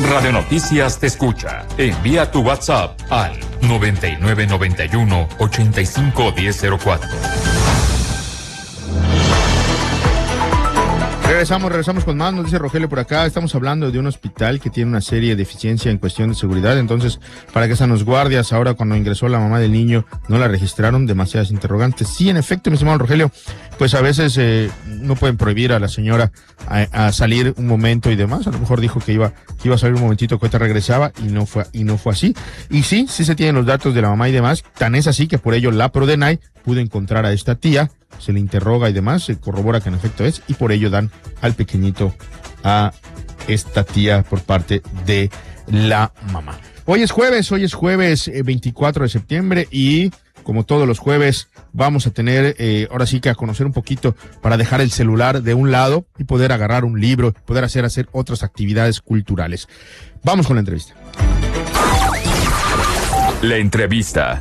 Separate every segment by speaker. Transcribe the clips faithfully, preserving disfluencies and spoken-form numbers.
Speaker 1: Radio Noticias te escucha. Envía tu WhatsApp al noventa y nueve noventa y uno ochenta y cinco diez cero cuatro.
Speaker 2: Regresamos, regresamos con más, nos dice Rogelio por acá, estamos hablando de un hospital que tiene una serie de deficiencia en cuestión de seguridad, entonces, para que están los guardias, ahora cuando ingresó la mamá del niño, no la registraron, demasiadas interrogantes. Sí, en efecto, mi estimado Rogelio, pues a veces eh, no pueden prohibir a la señora a, a salir un momento y demás, a lo mejor dijo que iba, que iba a salir un momentito, que ahorita regresaba, y no fue, y no fue así. Y sí, sí se tienen los datos de la mamá y demás, tan es así que por ello la Prodenay pudo encontrar a esta tía, se le interroga y demás, se corrobora que en efecto es, y por ello dan al pequeñito a esta tía por parte de la mamá. Hoy es jueves, hoy es jueves eh, veinticuatro de septiembre y como todos los jueves vamos a tener, eh, ahora sí que a conocer un poquito para dejar el celular de un lado y poder agarrar un libro, poder hacer, hacer otras actividades culturales. Vamos con la entrevista.
Speaker 1: La entrevista.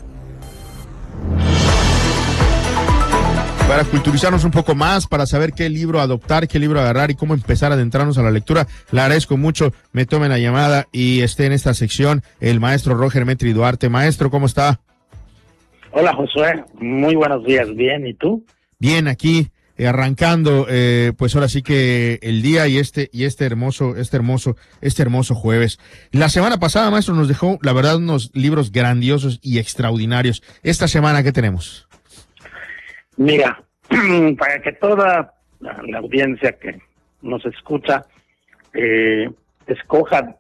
Speaker 2: Para culturizarnos un poco más, para saber qué libro adoptar, qué libro agarrar y cómo empezar a adentrarnos a la lectura, le agradezco mucho, me tome la llamada y esté en esta sección el maestro Roger Metri Duarte. Maestro, ¿cómo está?
Speaker 3: Hola, Josué, muy buenos días, bien, ¿y tú?
Speaker 2: Bien, aquí eh, arrancando, eh, pues ahora sí que el día y este y este hermoso, este hermoso, este hermoso jueves. La semana pasada, maestro, nos dejó, la verdad, unos libros grandiosos y extraordinarios. Esta semana, ¿qué tenemos?
Speaker 3: Mira, para que toda la, la audiencia que nos escucha eh, escoja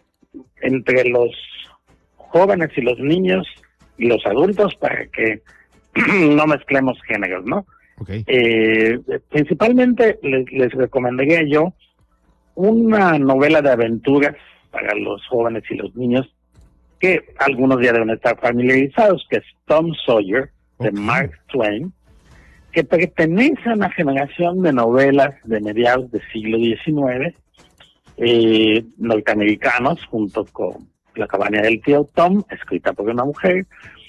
Speaker 3: entre los jóvenes y los niños y los adultos para que no mezclemos géneros, ¿no?
Speaker 2: Okay.
Speaker 3: Eh, principalmente les, les recomendaría yo una novela de aventuras para los jóvenes y los niños que algunos ya deben estar familiarizados, que es Tom Sawyer, okay, de Mark Twain, que pertenece a una generación de novelas de mediados del siglo diecinueve, eh, norteamericanos, junto con La cabaña del tío Tom, escrita por una mujer,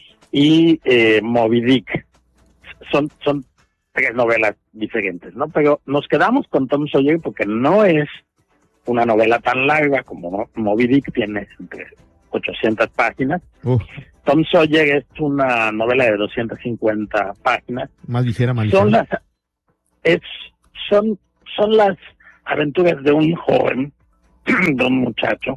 Speaker 3: y eh, Moby Dick. Son, son tres novelas diferentes, ¿no? Pero nos quedamos con Tom Sawyer porque no es una novela tan larga como Moby Dick, tiene entre ochocientas páginas. Uh. Tom Sawyer es una novela de doscientas cincuenta páginas.
Speaker 2: Más ligera, más ligera.
Speaker 3: Son las, es, son, son las aventuras de un joven, de un muchacho,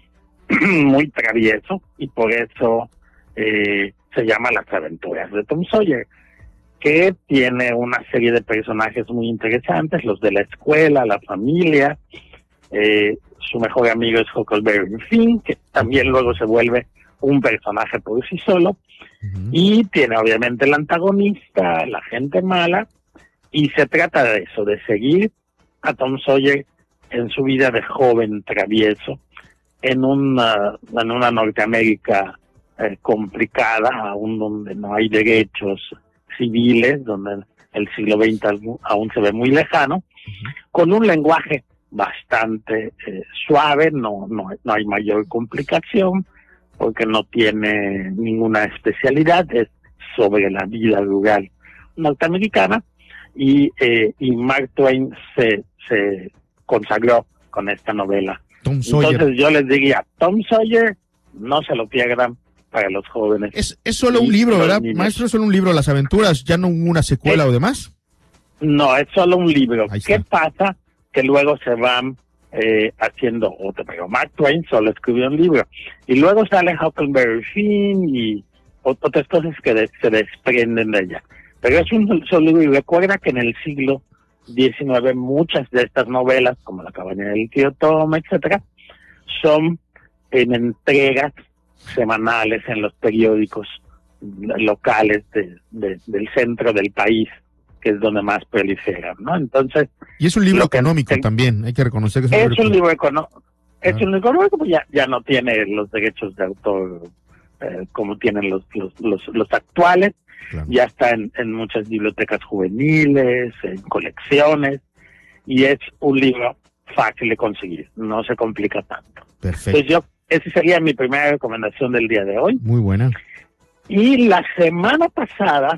Speaker 3: muy travieso, y por eso eh, se llama Las aventuras de Tom Sawyer, que tiene una serie de personajes muy interesantes, los de la escuela, la familia, eh, su mejor amigo es Huckleberry Finn, que también luego se vuelve un personaje por sí solo, uh-huh, y tiene obviamente el antagonista, la gente mala, y se trata de eso, de seguir a Tom Sawyer en su vida de joven travieso, en una, en una Norteamérica eh, complicada, aún donde no hay derechos civiles, donde el siglo veinte aún se ve muy lejano, uh-huh, con un lenguaje bastante eh, suave, no, no, no hay mayor complicación, porque no tiene ninguna especialidad, es sobre la vida rural norteamericana, y, eh, y Mark Twain se, se consagró con esta novela.
Speaker 2: Tom Sawyer.
Speaker 3: Entonces yo les diría, Tom Sawyer, no se lo pierdan para los jóvenes.
Speaker 2: Es, es solo un libro, ¿verdad, niños. Maestro? Es solo un libro, Las aventuras, ya no una secuela
Speaker 3: es,
Speaker 2: o demás.
Speaker 3: No, es solo un libro. ¿Qué pasa? Que luego se van eh, haciendo otro, pero Mark Twain solo escribió un libro. Y luego sale Huckleberry Finn y otras cosas que de, se desprenden de ella. Pero es un solo libro, y recuerda que en el siglo diecinueve muchas de estas novelas, como La cabaña del tío Tom, etcétera, son en entregas semanales en los periódicos locales de, de, del centro del país, que es donde más proliferan, ¿no? Entonces...
Speaker 2: Y es un libro económico te, también, hay que reconocer que es un
Speaker 3: es
Speaker 2: libro...
Speaker 3: un libro económico. Es ah. un libro económico, pues ya, ya no tiene los derechos de autor eh, como tienen los, los, los, los actuales. Claro. Ya está en, en muchas bibliotecas juveniles, en colecciones, y es un libro fácil de conseguir, no se complica tanto.
Speaker 2: Perfecto.
Speaker 3: Entonces yo, esa sería mi primera recomendación del día de hoy.
Speaker 2: Muy buena.
Speaker 3: Y la semana pasada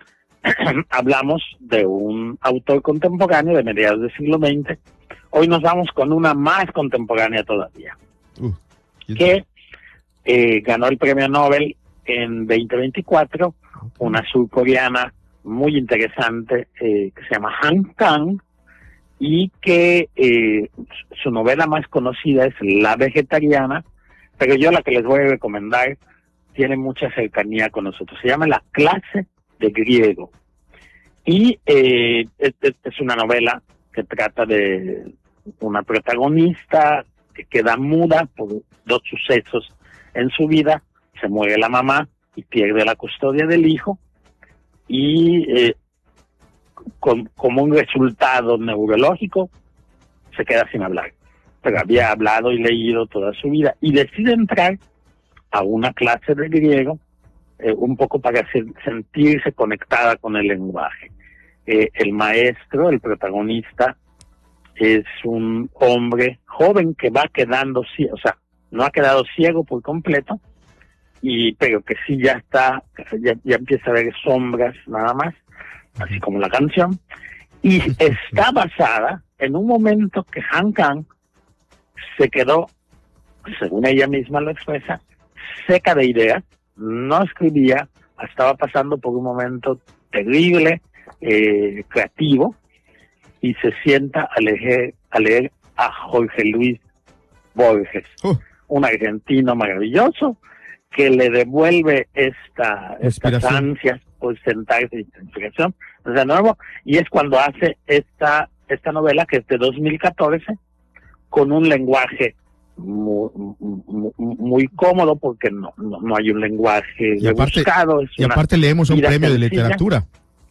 Speaker 3: hablamos de un autor contemporáneo de mediados del siglo veinte. Hoy nos vamos con una más contemporánea todavía.
Speaker 2: Uh,
Speaker 3: que eh, ganó el premio Nobel en veinte veinticuatro, una surcoreana muy interesante eh, que se llama Han Kang, y que eh, su novela más conocida es La Vegetariana, pero yo la que les voy a recomendar tiene mucha cercanía con nosotros. Se llama La Clase de Griego. Y eh, es, es una novela que trata de una protagonista que queda muda por dos sucesos en su vida. Se muere la mamá y pierde la custodia del hijo. Y eh, con, como un resultado neurológico se queda sin hablar. Pero había hablado y leído toda su vida y decide entrar a una clase de griego eh, un poco para ser, sentirse conectada con el lenguaje. Eh, el maestro, el protagonista, es un hombre joven que va quedando ciego, o sea, no ha quedado ciego por completo, y pero que sí ya está, ya, ya empieza a ver sombras nada más, así como la canción, y está basada en un momento que Han Kang se quedó, según ella misma lo expresa, seca de ideas, no escribía, estaba pasando por un momento terrible, eh, creativo, y se sienta a leer, a leer a Jorge Luis Borges, uh. un argentino maravilloso, que le devuelve esta, estas ansias por sentarse y inspiración de nuevo, y es cuando hace esta, esta novela, que es de dos mil catorce, con un lenguaje muy, muy, muy cómodo, porque no, no, no hay un lenguaje
Speaker 2: y aparte,
Speaker 3: rebuscado. Es
Speaker 2: y aparte leemos un premio
Speaker 3: sencilla,
Speaker 2: de literatura.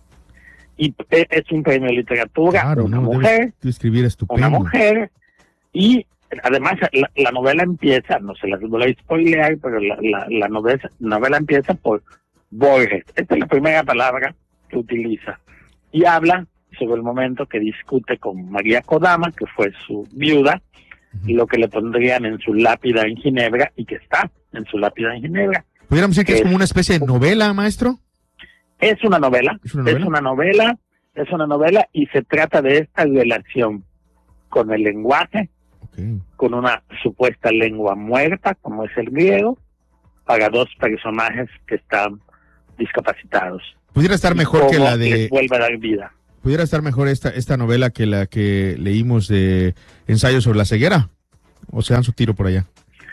Speaker 3: Y es un premio de literatura, claro, una no, mujer,
Speaker 2: escribir
Speaker 3: una mujer, y además la, la novela empieza, no se las voy a spoilear, pero la, la, la novela, novela empieza por Borges. Esta es la primera palabra que utiliza. Y habla sobre el momento que discute con María Kodama, que fue su viuda, uh-huh. y lo que le pondrían en su lápida en Ginebra, y que está en su lápida en Ginebra.
Speaker 2: ¿Pudiéramos decir que, que es como una especie de novela, maestro?
Speaker 3: Es una novela, ¿Es una novela? es una novela, es una novela, y se trata de esta relación con el lenguaje, okay. con una supuesta lengua muerta, como es el griego, para dos personajes que están discapacitados.
Speaker 2: Pudiera estar mejor que la de...
Speaker 3: les vuelve a dar vida.
Speaker 2: Pudiera estar mejor esta esta novela que la que leímos de Ensayo sobre la ceguera, o se dan su tiro por allá.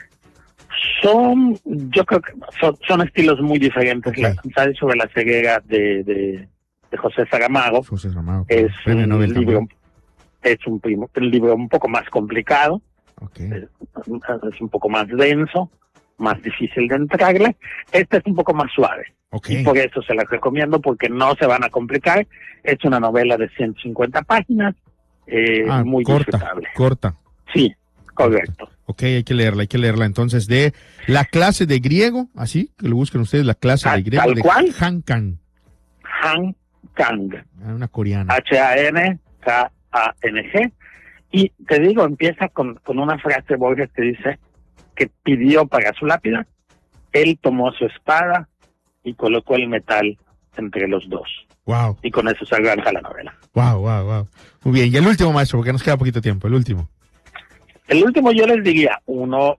Speaker 3: Son, yo creo que son, son estilos muy diferentes. Okay. La Ensayo sobre la ceguera de, de, de José Saramago,
Speaker 2: José Saramago
Speaker 3: es un Nobel libro, también. es un, primo, un libro un poco más complicado, okay. es, es un poco más denso, más difícil de entrarle. Este es un poco más suave. Okay. Y por eso se las recomiendo, porque no se van a complicar. Es una novela de ciento cincuenta páginas, eh, ah, muy
Speaker 2: corta,
Speaker 3: disfrutable.
Speaker 2: Corta.
Speaker 3: Sí, correcto.
Speaker 2: Ok, hay que leerla, hay que leerla. Entonces, de La Clase de Griego, así que lo busquen ustedes, La Clase ah, de Griego,
Speaker 3: tal
Speaker 2: de
Speaker 3: cual.
Speaker 2: Han Kang.
Speaker 3: Han Kang.
Speaker 2: Una coreana.
Speaker 3: H A N K A N G. Y te digo, empieza con, con una frase de Borges que dice que pidió para su lápida, él tomó su espada y colocó el metal entre los dos.
Speaker 2: Wow.
Speaker 3: Y con eso se arranca la novela.
Speaker 2: Wow, wow, wow. Muy bien. Y el último, maestro, porque nos queda poquito tiempo, el último.
Speaker 3: El último yo les diría, uno,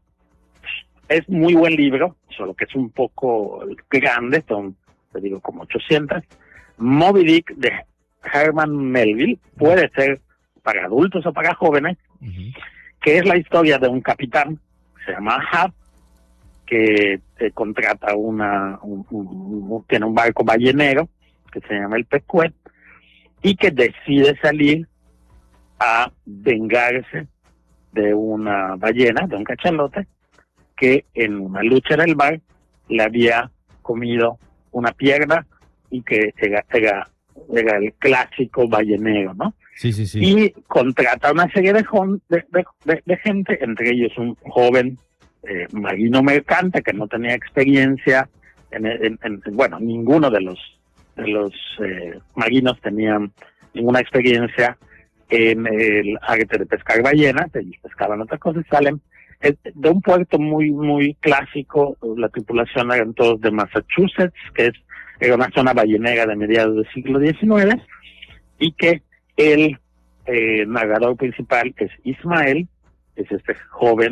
Speaker 3: es muy buen libro, solo que es un poco grande, son, te digo, como ochocientas. Moby Dick, de Herman Melville, puede ser para adultos o para jóvenes, uh-huh. que es la historia de un capitán, se llama Ahab, que eh, contrata una, un, un, un, tiene un barco ballenero, que se llama el Pequot, y que decide salir a vengarse de una ballena, de un cachalote, que en una lucha en el mar le había comido una pierna, y que era, era, era el clásico ballenero, ¿no?
Speaker 2: Sí, sí, sí.
Speaker 3: Y contrata una serie de, de, de, de gente, entre ellos un joven eh, marino mercante que no tenía experiencia, en, en, en, bueno, ninguno de los de los eh, marinos tenían ninguna experiencia en el arte de pescar ballenas, ellos pescaban otras cosas, salen eh, de un puerto muy, muy clásico. La tripulación eran todos de Massachusetts, que es era una zona ballenera de mediados del siglo diecinueve, y que el eh, narrador principal es Ismael, es este joven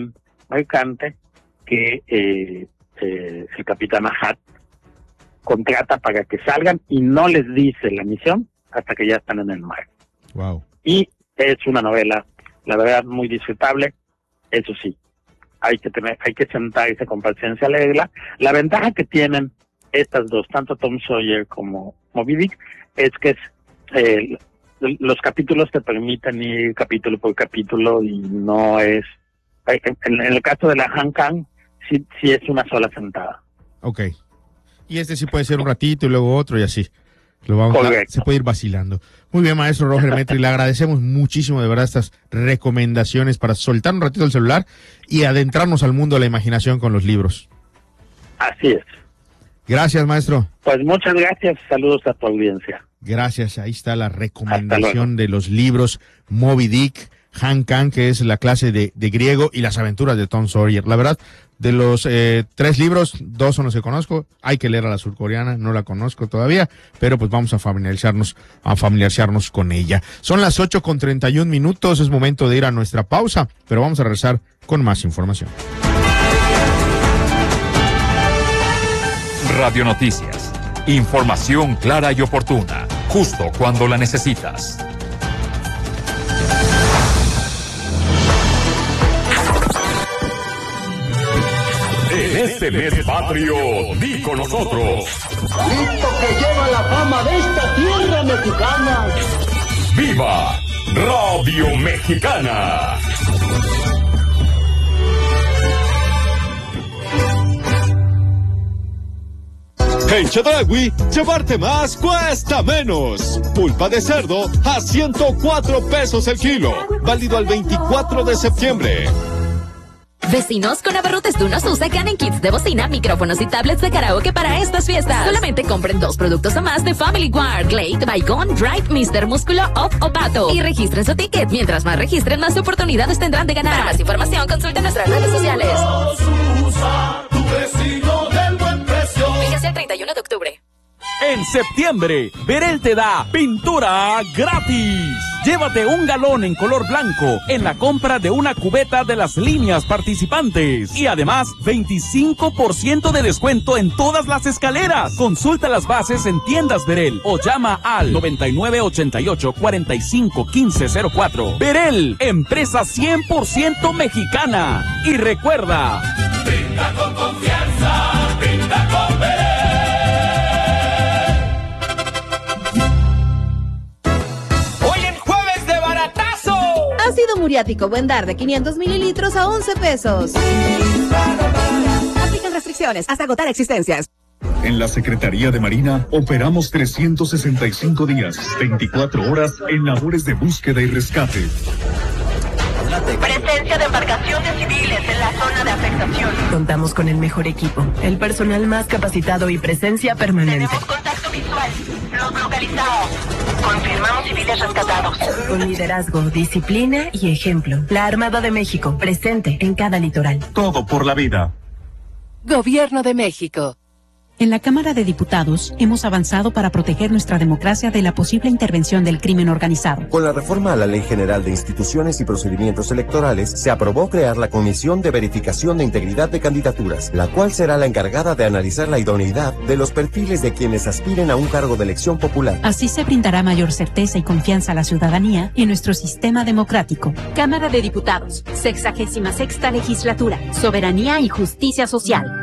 Speaker 3: mercante que eh, eh, el capitán Ahad contrata para que salgan y no les dice la misión hasta que ya están en el mar.
Speaker 2: Wow.
Speaker 3: Y es una novela, la verdad, muy disfrutable. Eso sí, hay que tener, hay que sentarse con paciencia a leerla. La ventaja que tienen estas dos, tanto Tom Sawyer como Moby Dick, es que es, eh, los capítulos te permiten ir capítulo por capítulo y no es, en, en el caso de la Han Kang, sí, sí es una sola sentada.
Speaker 2: Ok. Y este sí puede ser un ratito y luego otro y así. Lo vamos a, se puede ir vacilando. Muy bien, maestro Roger Metri, le agradecemos muchísimo de verdad estas recomendaciones para soltar un ratito el celular y adentrarnos al mundo de la imaginación con los libros.
Speaker 3: Así es.
Speaker 2: Gracias, maestro.
Speaker 3: Pues muchas gracias, saludos a tu audiencia.
Speaker 2: Gracias, ahí está la recomendación de los libros Moby Dick, Han Kang, que es la clase de, de griego, y las aventuras de Tom Sawyer. La verdad, de los eh, tres libros, dos son los que conozco. Hay que leer a la surcoreana, no la conozco todavía, pero pues vamos a familiarizarnos, a familiarizarnos con ella. Son las ocho con treinta y un minutos, es momento de ir a nuestra pausa, pero vamos a regresar con más información.
Speaker 1: Radio Noticias. Información clara y oportuna, justo cuando la necesitas. En este mes patrio, di con nosotros.
Speaker 4: Listo que lleva la fama de esta tierra mexicana.
Speaker 1: ¡Viva Radio Mexicana!
Speaker 5: En Chedraui, llevarte más cuesta menos. Pulpa de cerdo a ciento cuatro pesos el kilo. Válido al veinticuatro de septiembre.
Speaker 6: Vecinos, con abarrotes Tunos Usa ganen kits de bocina, micrófonos y tablets de karaoke para estas fiestas. Solamente compren dos productos o más de Family Guard, Glade, Baygon, Drive, mister Músculo, Off o Pato. Y registren su ticket. Mientras más registren, más oportunidades tendrán de ganar. Para más información, consulten nuestras redes sociales.
Speaker 7: Usa, tu vecino del buen precio.
Speaker 6: Fíjese el treinta y uno de octubre.
Speaker 8: En septiembre, Berel te da pintura gratis. Llévate un galón en color blanco en la compra de una cubeta de las líneas participantes. Y además, veinticinco por ciento de descuento en todas las escaleras. Consulta las bases en tiendas Berel o llama al noventa y nueve ochenta y ocho cuarenta y cinco quince cero cuatro. Berel, empresa cien por ciento mexicana. Y recuerda,
Speaker 7: Brinda con confianza, brinda con Berel.
Speaker 9: Ácido muriático Buendar de quinientos mililitros a once pesos. Aplican restricciones hasta agotar existencias.
Speaker 10: En la Secretaría de Marina operamos trescientos sesenta y cinco días, veinticuatro horas en labores de búsqueda y rescate.
Speaker 11: Presencia de embarcaciones civiles en la zona de afectación.
Speaker 12: Contamos con el mejor equipo, el personal más capacitado y presencia permanente.
Speaker 11: Tenemos contacto visual, los localizamos. Confirmamos civiles rescatados.
Speaker 12: Con liderazgo, disciplina y ejemplo. La Armada de México, presente en cada litoral.
Speaker 10: Todo por la vida.
Speaker 13: Gobierno de México.
Speaker 14: En la Cámara de Diputados hemos avanzado para proteger nuestra democracia de la posible intervención del crimen organizado.
Speaker 15: Con la reforma a la Ley General de Instituciones y Procedimientos Electorales, se aprobó crear la Comisión de Verificación de Integridad de Candidaturas, la cual será la encargada de analizar la idoneidad de los perfiles de quienes aspiren a un cargo de elección popular.
Speaker 14: Así se brindará mayor certeza y confianza a la ciudadanía en nuestro sistema democrático.
Speaker 16: Cámara de Diputados, sexagésima sexta legislatura, Soberanía y Justicia Social.